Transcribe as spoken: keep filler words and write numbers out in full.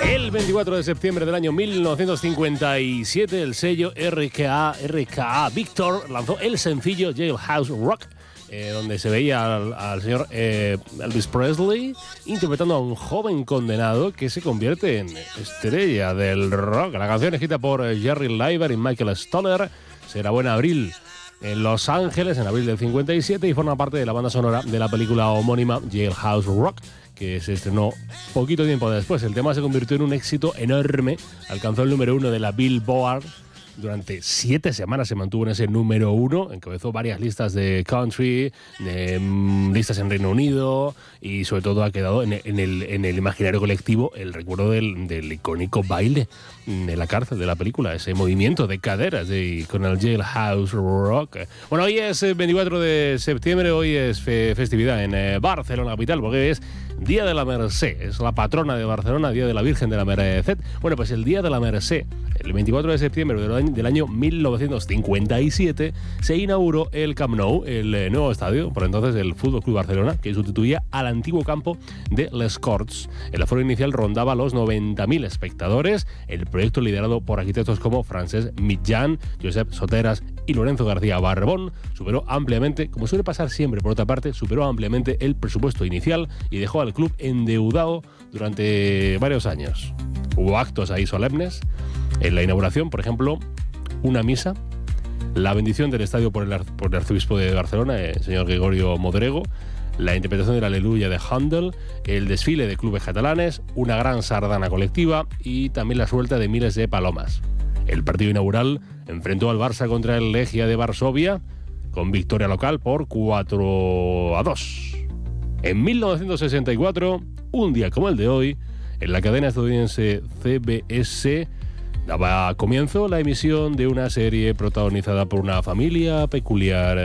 El veinticuatro de septiembre del año mil novecientos cincuenta y siete, el sello R K A, R K A Victor lanzó el sencillo Jailhouse Rock, eh, donde se veía al, al señor eh, Elvis Presley interpretando a un joven condenado que se convierte en estrella del rock. La canción, escrita por Jerry Leiber y Michael Stoller, se grabó en abril en Los Ángeles, en abril del cincuenta y siete, y forma parte de la banda sonora de la película homónima Jailhouse Rock, que se estrenó poquito tiempo después. El tema se convirtió en un éxito enorme, alcanzó el número uno de la Billboard. Durante siete semanas se mantuvo en ese número uno, encabezó varias listas de country, de, um, listas en Reino Unido, y sobre todo ha quedado en, en, el, en el imaginario colectivo el recuerdo del, del icónico baile de la cárcel de la película, ese movimiento de caderas de, con el Jailhouse Rock. Bueno, hoy es veinticuatro de septiembre, hoy es fe, festividad en eh, Barcelona capital, porque es Día de la Mercè, es la patrona de Barcelona, Día de la Virgen de la Merced. Bueno, pues el Día de la Mercè, el veinticuatro de septiembre del año, del año mil novecientos cincuenta y siete, se inauguró el Camp Nou, el eh, nuevo estadio, por entonces el Fútbol Club Barcelona, que sustituía al antiguo campo de Les Corts. El aforo inicial rondaba los noventa mil espectadores. El proyecto, liderado por arquitectos como Francesc Mitjan, Josep Soteras y Lorenzo García Barbón, superó ampliamente, como suele pasar siempre por otra parte, superó ampliamente el presupuesto inicial y dejó al club endeudado durante varios años. Hubo actos ahí solemnes. En la inauguración, por ejemplo, una misa, la bendición del estadio por el, ar- por el arzobispo de Barcelona, el señor Gregorio Modrego, la interpretación del Aleluya de Handel, el desfile de clubes catalanes, una gran sardana colectiva y también la suelta de miles de palomas. El partido inaugural enfrentó al Barça contra el Legia de Varsovia, con victoria local por cuatro a dos. En mil novecientos sesenta y cuatro, un día como el de hoy, en la cadena estadounidense C B S daba comienzo la emisión de una serie protagonizada por una familia peculiar